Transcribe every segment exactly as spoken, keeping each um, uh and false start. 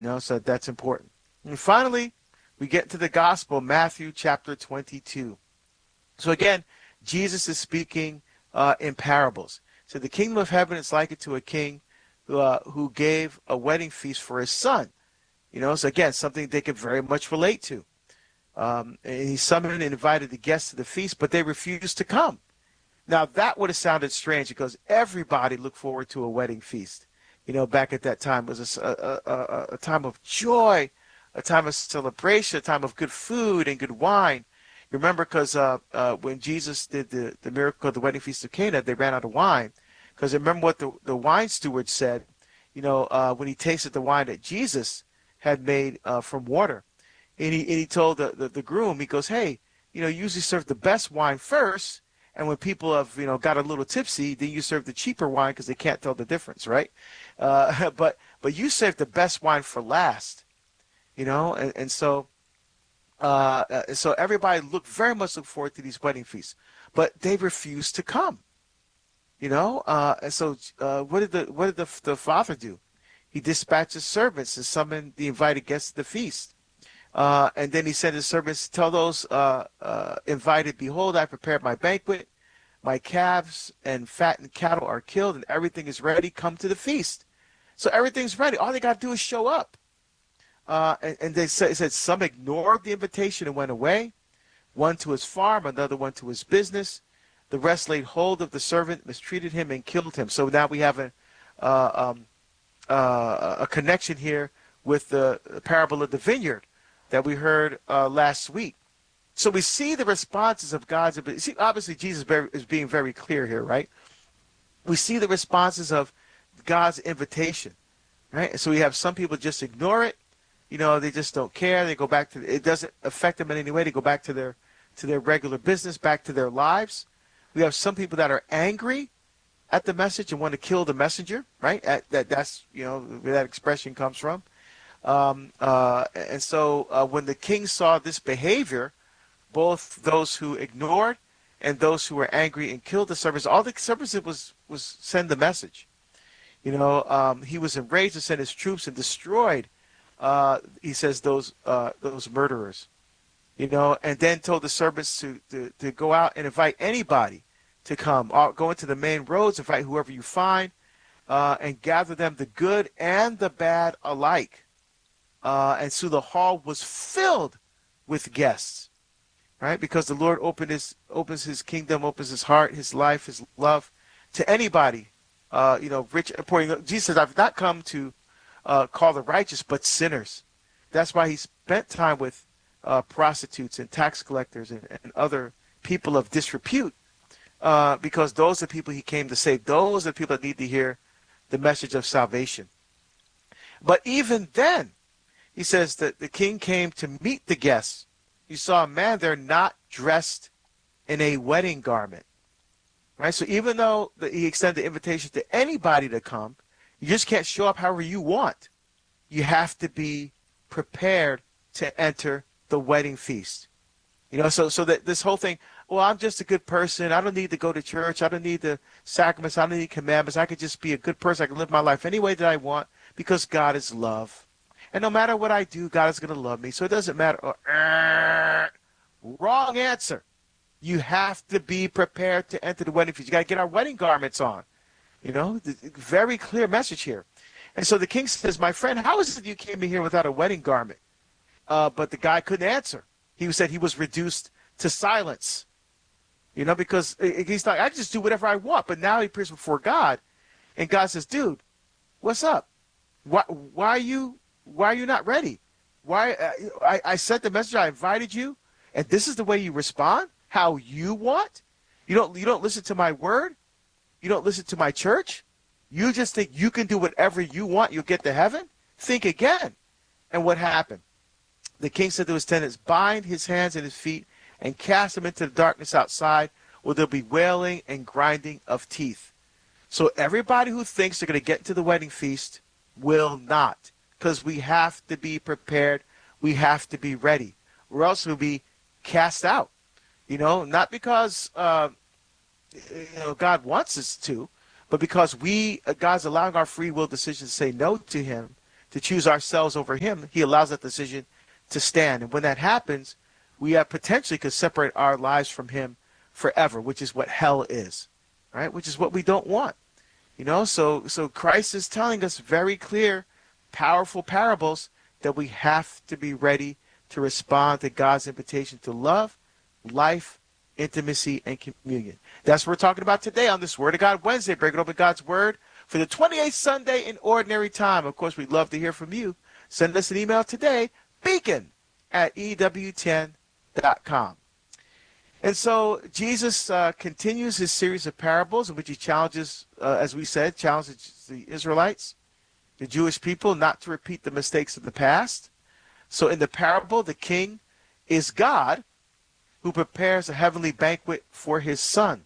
You know, so that's important. And finally, we get to the gospel, Matthew chapter twenty-two. So again, Jesus is speaking uh, in parables. So the kingdom of heaven is likened to a king who, uh, who gave a wedding feast for his son. You know, so again, something they could very much relate to. Um, and he summoned and invited the guests to the feast, but they refused to come. Now that would have sounded strange because everybody looked forward to a wedding feast. You know, back at that time it was a, a, a, a time of joy, a time of celebration, a time of good food and good wine. You remember because uh, uh, when Jesus did the, the miracle of the wedding feast of Cana, they ran out of wine. Because remember what the, the wine steward said, you know, uh, when he tasted the wine that Jesus had made uh, from water. And he, and he told the, the, the groom, he goes, hey, you know, you usually serve the best wine first. And when people have, you know, got a little tipsy, then you serve the cheaper wine because they can't tell the difference, right? Uh, but but you saved the best wine for last, you know, and, and so uh, uh, so everybody looked very much look forward to these wedding feasts, but they refused to come, you know. Uh, and so uh, what did the what did the the father do? He dispatched his servants and summoned the invited guests to the feast. Uh, and then he sent his servants, tell those uh, uh, invited, behold, I prepared my banquet. My calves and fattened cattle are killed, and everything is ready. Come to the feast. So everything's ready. All they got to do is show up. Uh, and, and they said, said some ignored the invitation and went away, one to his farm, another one to his business. The rest laid hold of the servant, mistreated him, and killed him. So now we have a, uh, um, uh, a connection here with the parable of the vineyard that we heard uh, last week. So we see the responses of God's. See, obviously, Jesus is being very clear here, right? We see the responses of God's invitation, right? So we have some people just ignore it. You know, they just don't care. They go back to it. Doesn't affect them in any way. They go back to their to their regular business, back to their lives. We have some people that are angry at the message and want to kill the messenger, right? At, that that's you know where that expression comes from. Um, uh, and so uh, when the king saw this behavior, both those who ignored and those who were angry and killed the servants, all the servants did was was send the message. You know, um, he was enraged and sent his troops and destroyed. Uh, he says those uh, those murderers. You know, and then told the servants to, to to go out and invite anybody to come. Uh, go into the main roads, invite whoever you find, uh, and gather them, the good and the bad alike. Uh, and so the hall was filled with guests. Right? Because the Lord opened his, opens his kingdom, opens his heart, his life, his love to anybody, uh, you know, rich and poor. Jesus says, I've not come to uh, call the righteous, but sinners. That's why he spent time with uh, prostitutes and tax collectors and, and other people of disrepute, uh, because those are the people he came to save. Those are the people that need to hear the message of salvation. But even then, he says that the king came to meet the guests. You saw a man there not dressed in a wedding garment, right? So even though the, he extended the invitation to anybody to come, you just can't show up however you want. You have to be prepared to enter the wedding feast. You know, so so that this whole thing, well, I'm just a good person. I don't need to go to church. I don't need the sacraments. I don't need commandments. I could just be a good person. I can live my life any way that I want because God is love. And no matter what I do, God is going to love me. So it doesn't matter. Oh, uh, wrong answer. You have to be prepared to enter the wedding feast. You got to get our wedding garments on. You know, very clear message here. And so the king says, my friend, how is it you came in here without a wedding garment? Uh, but the guy couldn't answer. He said he was reduced to silence. You know, because he's like, I just do whatever I want. But now he appears before God. And God says, dude, what's up? Why, why are you... Why are you not ready? Why uh, I, I sent the message. I invited you, and this is the way you respond. How you want? You don't. You don't listen to my word. You don't listen to my church. You just think you can do whatever you want. You'll get to heaven. Think again. And what happened? The king said to his tenants, "Bind his hands and his feet, and cast him into the darkness outside, where there'll be wailing and grinding of teeth." So everybody who thinks they're going to get into the wedding feast will not. Because we have to be prepared. We have to be ready. Or else we'll be cast out. You know, not because uh, you know God wants us to, but because we, uh, God's allowing our free will decision to say no to him, to choose ourselves over him, he allows that decision to stand. And when that happens, we have potentially could separate our lives from him forever, which is what hell is, right? Which is what we don't want. You know, so so Christ is telling us very clear, powerful parables that we have to be ready to respond to God's invitation to love, life, intimacy, and communion. That's what we're talking about today on this Word of God Wednesday, breaking open God's Word for the twenty-eighth Sunday in Ordinary Time. Of course, we'd love to hear from you. Send us an email today, beacon at E W ten dot com. And so Jesus uh, continues his series of parables in which he challenges, uh, as we said, challenges the Israelites, the Jewish people, not to repeat the mistakes of the past. So in the parable, the king is God who prepares a heavenly banquet for his son.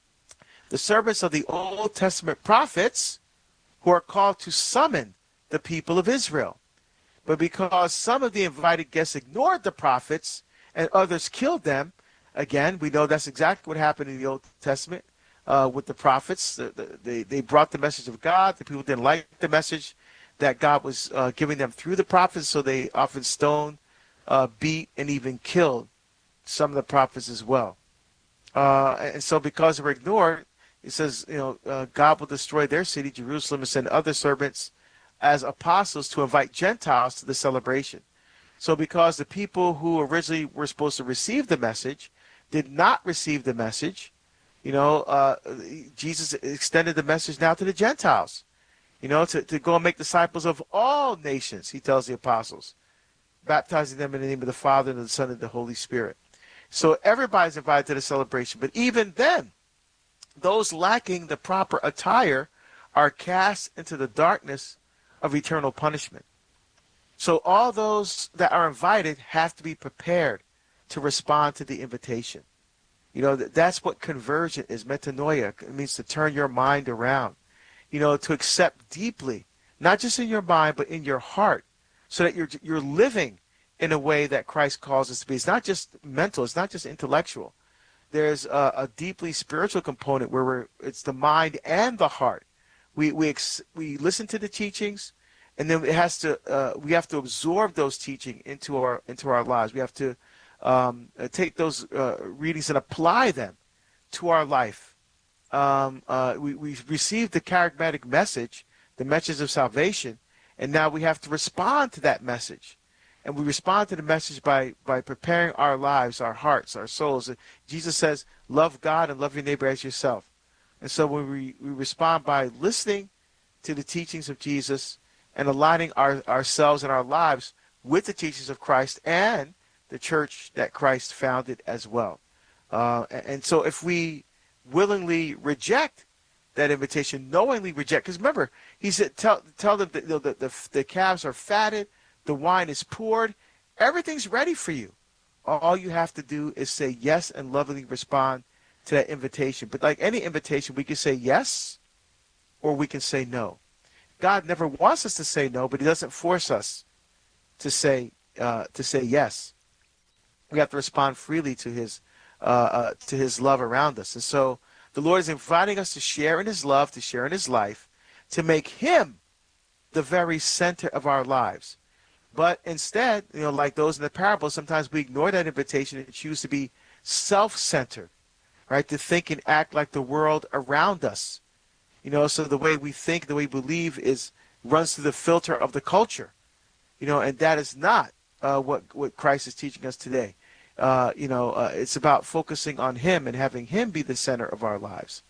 The servants of the Old Testament prophets who are called to summon the people of Israel. But because some of the invited guests ignored the prophets and others killed them, again, we know that's exactly what happened in the Old Testament uh, with the prophets. The, the, they, they brought the message of God. The people didn't like the message that God was uh, giving them through the prophets, so they often stoned, uh, beat, and even killed some of the prophets as well. Uh, and so because they were ignored, it says, you know, uh, God will destroy their city, Jerusalem, and send other servants as apostles to invite Gentiles to the celebration. So because the people who originally were supposed to receive the message did not receive the message, you know, uh, Jesus extended the message now to the Gentiles, you know, to, to go and make disciples of all nations, he tells the apostles, baptizing them in the name of the Father and of the Son and the Holy Spirit. So everybody's invited to the celebration. But even then, those lacking the proper attire are cast into the darkness of eternal punishment. So all those that are invited have to be prepared to respond to the invitation. You know, that's what conversion is, metanoia. It means to turn your mind around, you know, to accept deeply, not just in your mind, but in your heart, so that you're you're living in a way that Christ calls us to be. It's not just mental. It's not just intellectual. There's a, a deeply spiritual component where we're, it's the mind and the heart. We we ex, we listen to the teachings, and then it has to uh, we have to absorb those teachings into our into our lives. We have to um, take those uh, readings and apply them to our life. Um, uh, we we received the charismatic message, the message of salvation, and now we have to respond to that message. And we respond to the message by, by preparing our lives, our hearts, our souls. Jesus says, love God and love your neighbor as yourself. And so when we, we respond by listening to the teachings of Jesus and aligning our, ourselves and our lives with the teachings of Christ and the church that Christ founded as well. Uh, and, and so if we willingly reject that invitation, knowingly reject, because remember, he said, tell, tell them that, you know, the, the, the calves are fatted, the wine is poured, everything's ready for you. All you have to do is say yes and lovingly respond to that invitation. But like any invitation, we can say yes or we can say no. God never wants us to say no, but he doesn't force us to say uh, to say yes. We have to respond freely to his uh, uh, to his love around us. And so the Lord is inviting us to share in his love, to share in his life, to make him the very center of our lives. But instead, you know, like those in the parable, sometimes we ignore that invitation and choose to be self-centered, right? To think and act like the world around us. You know, so the way we think, the way we believe is runs through the filter of the culture. You know, and that is not uh, what, what Christ is teaching us today. Uh, you know, uh, it's about focusing on him and having him be the center of our lives.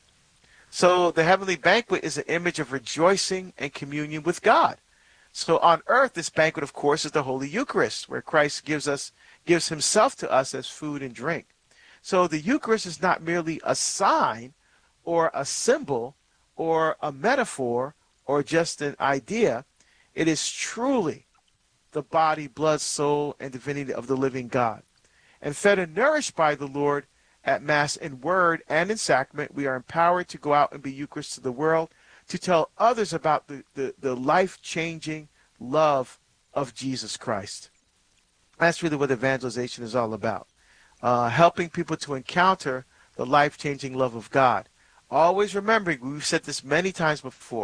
So the heavenly banquet is an image of rejoicing and communion with God. So on earth, this banquet, of course, is the Holy Eucharist, where Christ gives us, gives himself to us as food and drink. So the Eucharist is not merely a sign or a symbol or a metaphor or just an idea. It is truly the body, blood, soul, and divinity of the living God. And fed and nourished by the Lord at Mass in word and in sacrament, we are empowered to go out and be Eucharist to the world, to tell others about the, the, the life-changing love of Jesus Christ. That's really what evangelization is all about. Uh, helping people to encounter the life-changing love of God. Always remembering, we've said this many times before,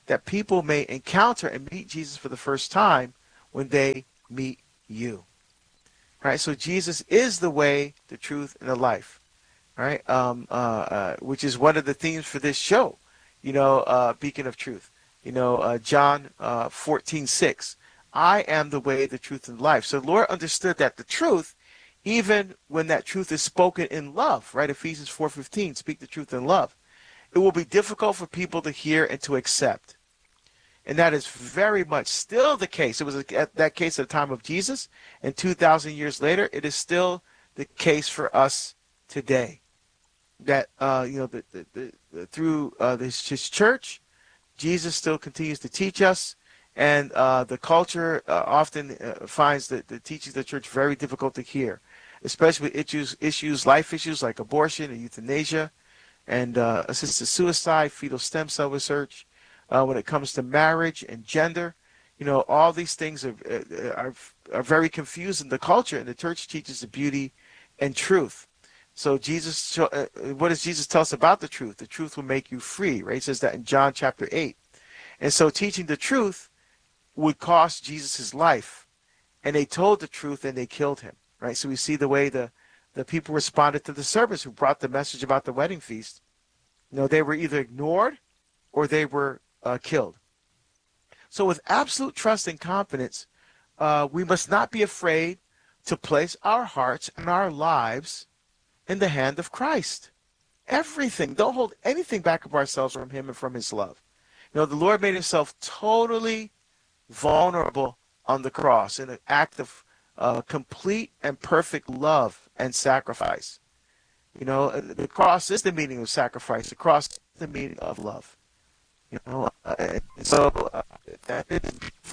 that people may encounter and meet Jesus for the first time when they meet you. Right? So Jesus is the way, the truth, and the life. Right? Um, uh, uh, which is one of the themes for this show. You know, uh, Beacon of Truth. You know, uh, John uh, fourteen six. I am the way, the truth, and life. So the Lord understood that the truth, even when that truth is spoken in love, right? Ephesians four fifteen, speak the truth in love. It will be difficult for people to hear and to accept. And that is very much still the case. It was at that case at the time of Jesus, and two thousand years later, it is still the case for us today. That, uh, you know, the, the, the, the, through uh, this, his church, Jesus still continues to teach us, and uh, the culture uh, often uh, finds the, the teachings of the church very difficult to hear, especially with issues, issues, life issues like abortion and euthanasia, and uh, assisted suicide, fetal stem cell research. Uh, when it comes to marriage and gender, you know, all these things are, are are very confusing the culture, and the church teaches the beauty and truth. So Jesus, uh, what does Jesus tell us about the truth? The truth will make you free, right? He says that in John chapter eight. And so teaching the truth would cost Jesus his life, and they told the truth and they killed him, right? So we see the way the the people responded to the servants who brought the message about the wedding feast. You know, they were either ignored or they were uh, killed. So with absolute trust and confidence, uh, we must not be afraid to place our hearts and our lives in the hand of Christ. Everything. Don't hold anything back of ourselves from him and from his love. You know, the Lord made himself totally vulnerable on the cross in an act of uh, complete and perfect love and sacrifice. You know, the cross is the meaning of sacrifice. The cross is the meaning of love. You know, uh, so uh, that is